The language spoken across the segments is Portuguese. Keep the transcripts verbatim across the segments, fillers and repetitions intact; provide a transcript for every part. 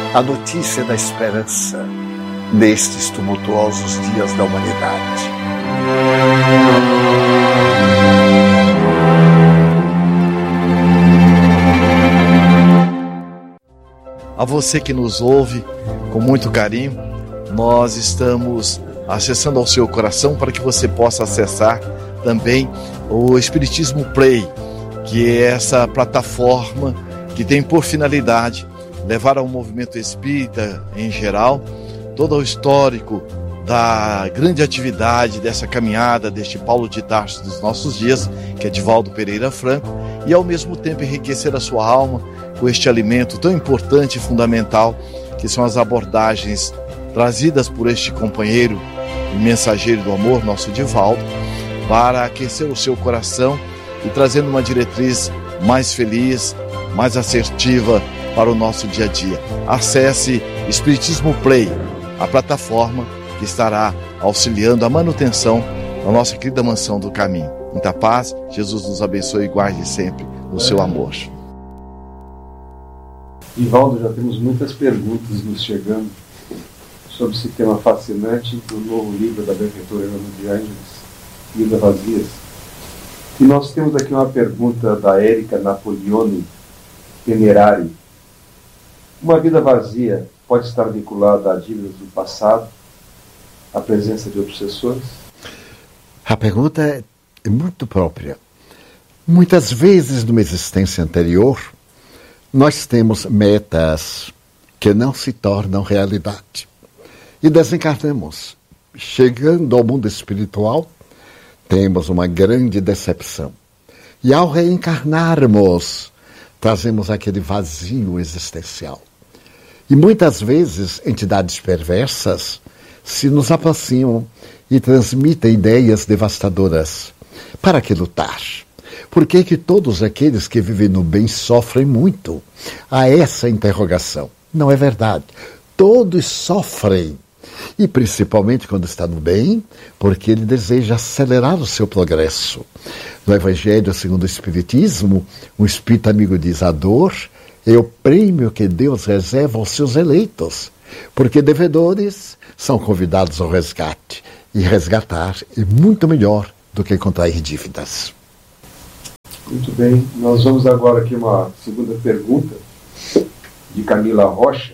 a notícia da esperança nestes tumultuosos dias da humanidade. A você que nos ouve com muito carinho, nós estamos acessando ao seu coração para que você possa acessar também o Espiritismo Play, que é essa plataforma que tem por finalidade levar ao movimento espírita em geral todo o histórico da grande atividade dessa caminhada deste Paulo de Tarso dos nossos dias, que é Divaldo Pereira Franco, e ao mesmo tempo enriquecer a sua alma com este alimento tão importante e fundamental que são as abordagens trazidas por este companheiro e mensageiro do amor, nosso Divaldo, para aquecer o seu coração e trazendo uma diretriz mais feliz, mais assertiva para o nosso dia a dia. Acesse Espiritismo Play, a plataforma que estará auxiliando a manutenção da nossa querida mansão do caminho. Muita paz, Jesus nos abençoe e guarde sempre no seu amor. Divaldo, já temos muitas perguntas nos chegando sobre esse tema fascinante do novo livro da benfeitora Joana de Ângeles, Vidas Vazias. E nós temos aqui uma pergunta da Érica Napoleone Temerari. Uma vida vazia pode estar vinculada a dívidas do passado, à presença de obsessores? A pergunta é muito própria. Muitas vezes, numa existência anterior, nós temos metas que não se tornam realidade. E desencarnamos. Chegando ao mundo espiritual, temos uma grande decepção. E ao reencarnarmos, trazemos aquele vazio existencial. E muitas vezes, entidades perversas se nos aproximam e transmitem ideias devastadoras. Para que lutar? Por que que todos aqueles que vivem no bem sofrem muito? Há essa interrogação. Não é verdade. Todos sofrem. E principalmente quando está no bem, porque ele deseja acelerar o seu progresso. No Evangelho segundo o Espiritismo, o Espírito amigo diz: a dor é o prêmio que Deus reserva aos seus eleitos, porque devedores são convidados ao resgate. E resgatar é muito melhor do que contrair dívidas. Muito bem, nós vamos agora aqui uma segunda pergunta de Camila Rocha.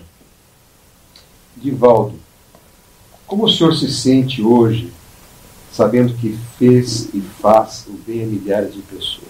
Divaldo, como o senhor se sente hoje, sabendo que fez e faz o bem a milhares de pessoas?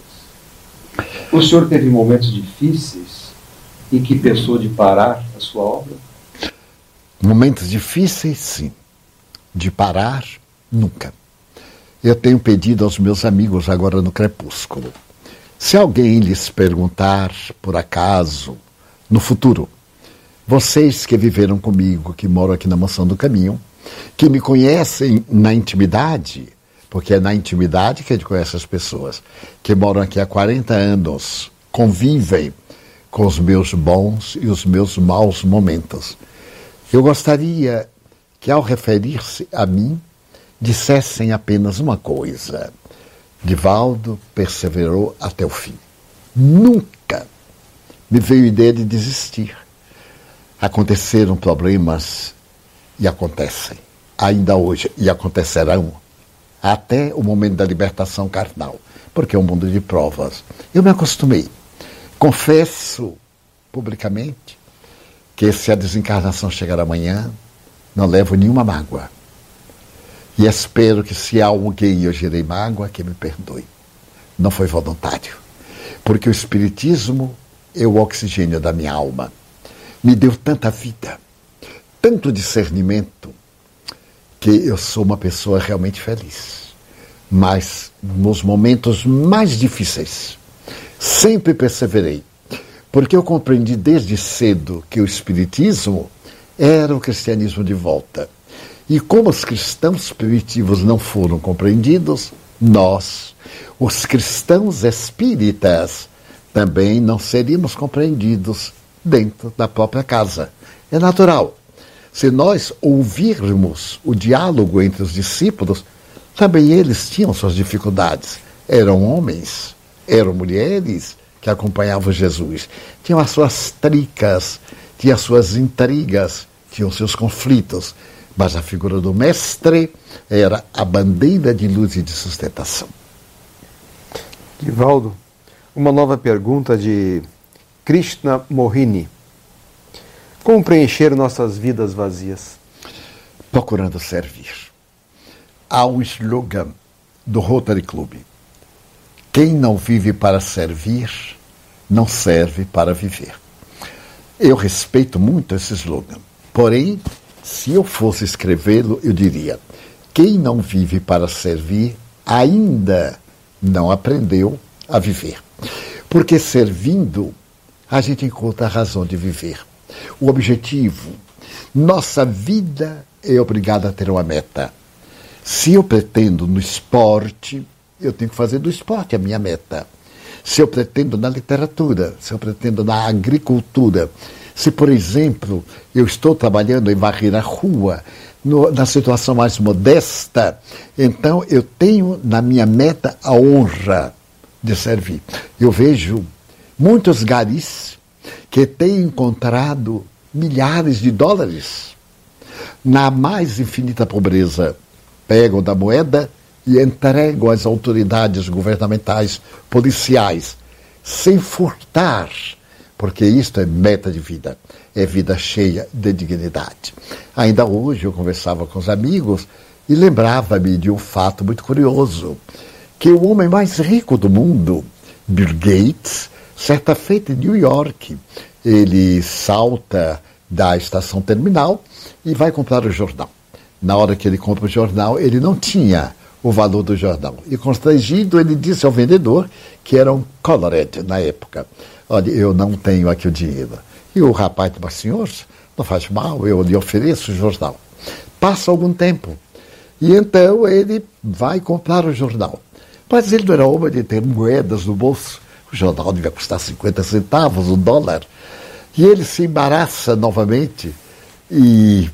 O senhor teve momentos difíceis em que pensou de parar a sua obra? Momentos difíceis, sim. De parar, nunca. Eu tenho pedido aos meus amigos agora no crepúsculo, se alguém lhes perguntar, por acaso, no futuro, vocês que viveram comigo, que moram aqui na Mansão do Caminho, que me conhecem na intimidade, porque é na intimidade que a gente conhece as pessoas, que moram aqui há quarenta anos, convivem com os meus bons e os meus maus momentos. Eu gostaria que, ao referir-se a mim, dissessem apenas uma coisa: Divaldo perseverou até o fim. Nunca me veio a ideia de desistir. Aconteceram problemas e acontecem, ainda hoje, e acontecerão até o momento da libertação carnal, porque é um mundo de provas. Eu me acostumei. Confesso publicamente que, se a desencarnação chegar amanhã, não levo nenhuma mágoa. E espero que, se há alguém eu gerei mágoa, que me perdoe. Não foi voluntário. Porque o Espiritismo é o oxigênio da minha alma. Me deu tanta vida, tanto discernimento, que eu sou uma pessoa realmente feliz. Mas, nos momentos mais difíceis, sempre perseverei. Porque eu compreendi desde cedo que o Espiritismo era o cristianismo de volta. E como os cristãos primitivos não foram compreendidos, nós, os cristãos espíritas, também não seríamos compreendidos dentro da própria casa. É natural. Se nós ouvirmos o diálogo entre os discípulos, também eles tinham suas dificuldades. Eram homens, eram mulheres que acompanhavam Jesus. Tinham as suas tricas, tinha suas intrigas, tinha os seus conflitos, mas a figura do mestre era a bandeira de luz e de sustentação. Divaldo, uma nova pergunta de Krishna Mohini. Como preencher nossas vidas vazias? Procurando servir. Há um slogan do Rotary Club: quem não vive para servir, não serve para viver. Eu respeito muito esse slogan. Porém, se eu fosse escrevê-lo, eu diria: quem não vive para servir, ainda não aprendeu a viver. Porque servindo, a gente encontra a razão de viver. O objetivo. Nossa vida é obrigada a ter uma meta. Se eu pretendo no esporte, eu tenho que fazer do esporte a minha meta. Se eu pretendo na literatura, se eu pretendo na agricultura, se, por exemplo, eu estou trabalhando em varrer a rua, no, na situação mais modesta, então eu tenho na minha meta a honra de servir. Eu vejo muitos garis que têm encontrado milhares de dólares na mais infinita pobreza. Pegam da moeda e entregam às autoridades governamentais, policiais, sem furtar, porque isto é meta de vida, é vida cheia de dignidade. Ainda hoje eu conversava com os amigos e lembrava-me de um fato muito curioso, que o homem mais rico do mundo, Bill Gates, certa feita em New York, ele salta da estação terminal e vai comprar o jornal. Na hora que ele compra o jornal, ele não tinha o valor do jornal. E constrangido, ele disse ao vendedor, que era um colored na época: olha, eu não tenho aqui o dinheiro. E o rapaz disse: mas senhor, não faz mal, eu lhe ofereço o jornal. Passa algum tempo. E então ele vai comprar o jornal. Mas ele não era homem de ter moedas no bolso. O jornal devia custar cinquenta centavos, um dólar. E ele se embaraça novamente e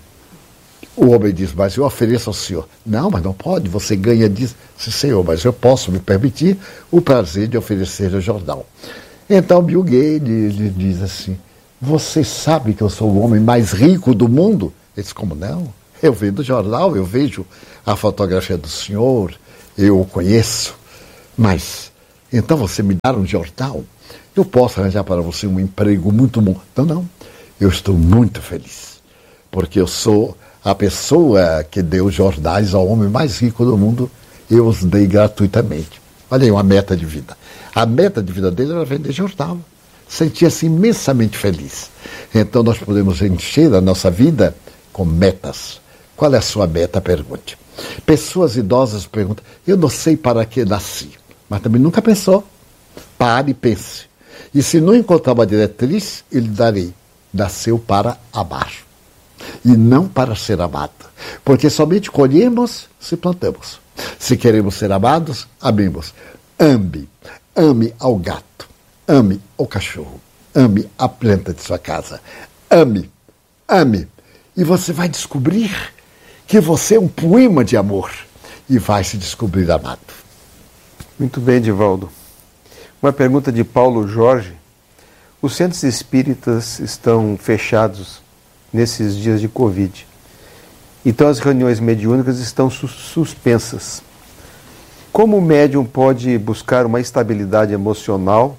o homem diz: mas eu ofereço ao senhor. Não, mas não pode, você ganha disso. Sim, senhor, mas eu posso me permitir o prazer de oferecer o jornal. Então Bill Gates lhe diz assim: você sabe que eu sou o homem mais rico do mundo? Ele diz: como não? Eu vendo o jornal, eu vejo a fotografia do senhor, eu o conheço. Mas, então você me dá um jornal? Eu posso arranjar para você um emprego muito bom. Não, não, eu estou muito feliz, porque eu sou a pessoa que deu jornais ao homem mais rico do mundo, eu os dei gratuitamente. Olha aí, uma meta de vida. A meta de vida dele era vender jornal. Sentia-se imensamente feliz. Então nós podemos encher a nossa vida com metas. Qual é a sua meta? Pergunte. Pessoas idosas perguntam: eu não sei para que nasci, mas também nunca pensou. Pare e pense. E se não encontrar uma diretriz, eu lhe darei: nasceu para amar e não para ser amado. Porque somente colhemos se plantamos. Se queremos ser amados, amemos. Ame. Ame ao gato. Ame ao cachorro. Ame a planta de sua casa. Ame. Ame. E você vai descobrir que você é um poema de amor. E vai se descobrir amado. Muito bem, Divaldo. Uma pergunta de Paulo Jorge. Os centros espíritas estão fechados nesses dias de Covid. Então as reuniões mediúnicas estão sus- suspensas. Como o médium pode buscar uma estabilidade emocional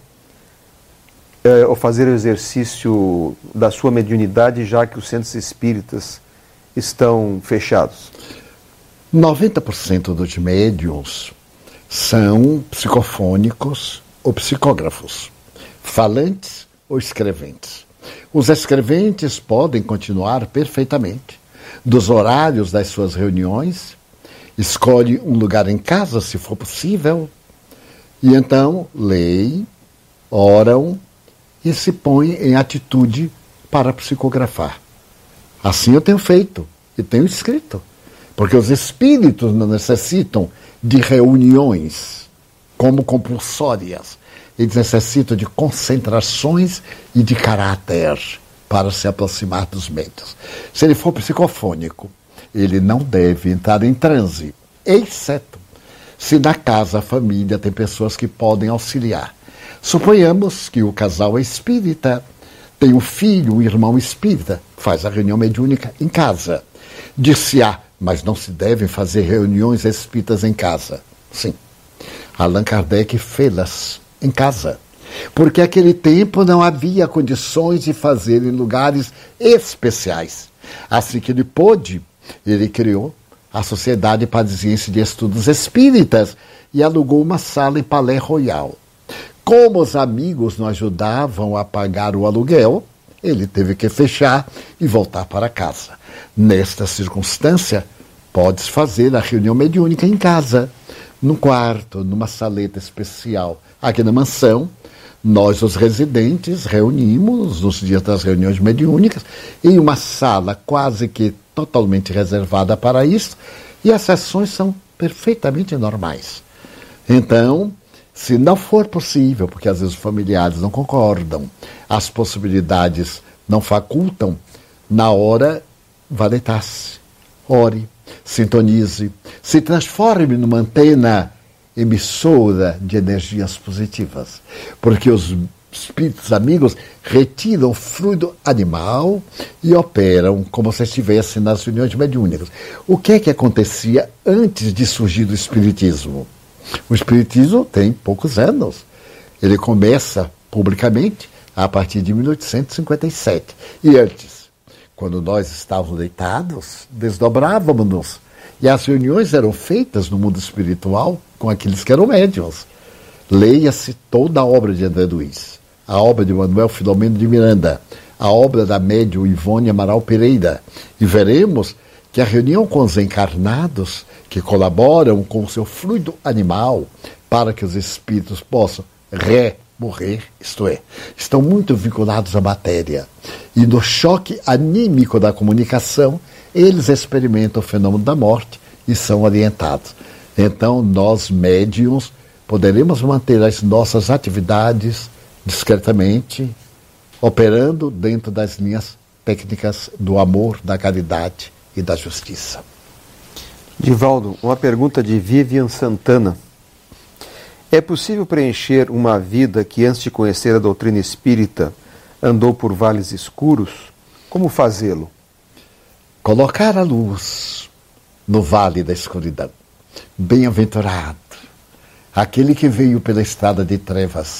eh, ou fazer o exercício da sua mediunidade, já que os centros espíritas estão fechados? noventa por cento dos médiuns são psicofônicos ou psicógrafos, falantes ou escreventes. Os escreventes podem continuar perfeitamente dos horários das suas reuniões, escolhe um lugar em casa, se for possível, e então leem, oram e se põem em atitude para psicografar. Assim eu tenho feito e tenho escrito, porque os espíritos não necessitam de reuniões como compulsórias. Eles necessitam de concentrações e de caráter para se aproximar dos médiuns. Se ele for psicofônico, ele não deve entrar em transe, exceto se na casa, a família, tem pessoas que podem auxiliar. Suponhamos que o casal é espírita, Tem um filho, um irmão espírita, faz a reunião mediúnica em casa. Dir-se-á, mas não se devem fazer reuniões espíritas em casa. Sim, Allan Kardec fê-las em casa, porque naquele tempo não havia condições de fazer em lugares especiais. Assim que ele pôde, ele criou a Sociedade Parisiense de Estudos Espíritas e alugou uma sala em Palais Royal. Como os amigos não ajudavam a pagar o aluguel, ele teve que fechar e voltar para casa. Nesta circunstância, podes fazer a reunião mediúnica em casa, num quarto, numa saleta especial. Aqui na mansão, nós, os residentes, reunimos nos dias das reuniões mediúnicas em uma sala quase que totalmente reservada para isso, e as sessões são perfeitamente normais. Então, se não for possível, porque às vezes os familiares não concordam, as possibilidades não facultam, na hora, vá deitar-se, ore, sintonize, se transforme numa antena emissora de energias positivas, porque os espíritos amigos retiram o fluido animal e operam como se estivessem nas reuniões mediúnicas. O que é que acontecia antes de surgir o espiritismo? O espiritismo tem poucos anos. Ele começa publicamente a partir de mil oitocentos e cinquenta e sete. E antes, quando nós estávamos deitados, desdobrávamos-nos. E as reuniões eram feitas no mundo espiritual com aqueles que eram médiuns. Leia-se toda a obra de André Luiz, a obra de Manuel Filomeno de Miranda, a obra da médium Ivone Amaral Pereira, e veremos que a reunião com os encarnados, que colaboram com o seu fluido animal para que os espíritos possam re-morrer, isto é, estão muito vinculados à matéria. E no choque anímico da comunicação, eles experimentam o fenômeno da morte e são orientados. Então, nós, médiuns, poderemos manter as nossas atividades discretamente, operando dentro das linhas técnicas do amor, da caridade e da justiça. Divaldo, uma pergunta de Vivian Santana. É possível preencher uma vida que, antes de conhecer a doutrina espírita, andou por vales escuros? Como fazê-lo? Colocar a luz no vale da escuridão. Bem-aventurado aquele que veio pela estrada de trevas